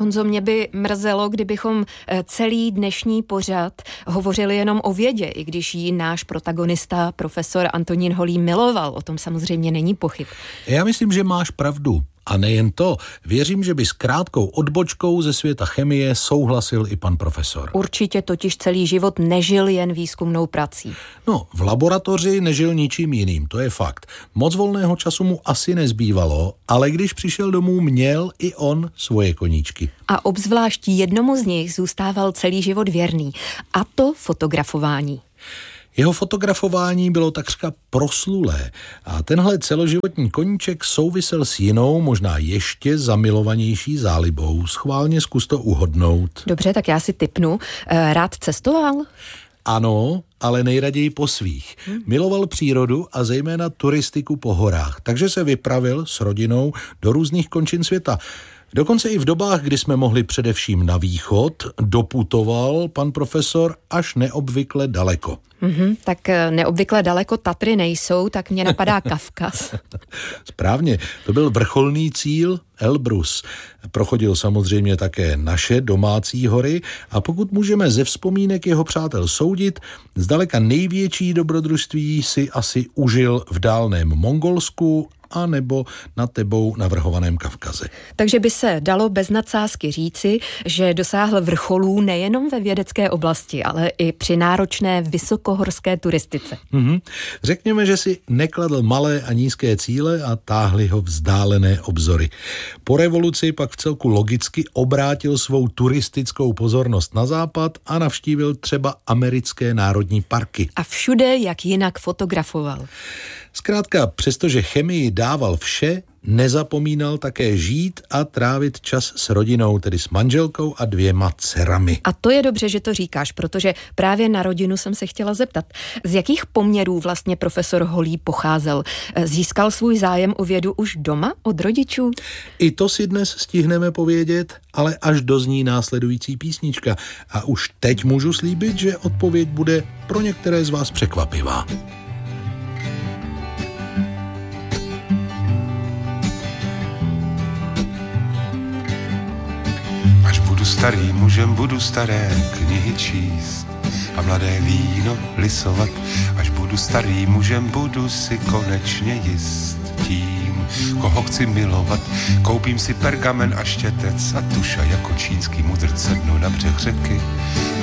Honzo, mě by mrzelo, kdybychom celý dnešní pořad hovořili jenom o vědě, i když ji náš protagonista, profesor Antonín Holý, miloval. O tom samozřejmě není pochyb. Já myslím, že máš pravdu. A nejen to, věřím, že by s krátkou odbočkou ze světa chemie souhlasil i pan profesor. Určitě totiž celý život nežil jen výzkumnou prací. No, v laboratoři nežil ničím jiným, to je fakt. Moc volného času mu asi nezbývalo, ale když přišel domů, měl i on svoje koníčky. A obzvlášť jednomu z nich zůstával celý život věrný. A to fotografování. Jeho fotografování bylo takřka proslulé a tenhle celoživotní koníček souvisel s jinou, možná ještě zamilovanější zálibou. Schválně zkus to uhodnout. Dobře, tak já si tipnu. Rád cestoval? Ano, ale nejraději po svých. Miloval přírodu a zejména turistiku po horách, takže se vypravil s rodinou do různých končin světa. Dokonce i v dobách, kdy jsme mohli především na východ, doputoval pan profesor až neobvykle daleko. Tak neobvykle daleko Tatry nejsou, tak mě napadá Kavkaz. Správně, to byl vrcholný cíl Elbrus. Prochodil samozřejmě také naše domácí hory a pokud můžeme ze vzpomínek jeho přátel soudit, zdaleka největší dobrodružství si asi užil v dálném Mongolsku a nebo na tebou navrhovaném Kavkaze. Takže by se dalo bez nadsázky říci, že dosáhl vrcholů nejenom ve vědecké oblasti, ale i při náročné vysokohorské turistice. Řekněme, že si nekladl malé a nízké cíle a táhly ho vzdálené obzory. Po revoluci pak vcelku logicky obrátil svou turistickou pozornost na západ a navštívil třeba americké národní parky. A všude jak jinak fotografoval. Zkrátka, přestože chemii dával vše, nezapomínal také žít a trávit čas s rodinou, tedy s manželkou a 2 dcerami. A to je dobře, že to říkáš, protože právě na rodinu jsem se chtěla zeptat. Z jakých poměrů vlastně profesor Holý pocházel? Získal svůj zájem o vědu už doma od rodičů? I to si dnes stihneme povědět, ale až dozní následující písnička. A už teď můžu slíbit, že odpověď bude pro některé z vás překvapivá. Starým mužem budu staré knihy číst a mladé víno lisovat. Až budu starým mužem, budu si konečně jist tím, koho chci milovat. Koupím si pergamen a štětec a tuša jako čínský mudrc, sednu na břeh řeky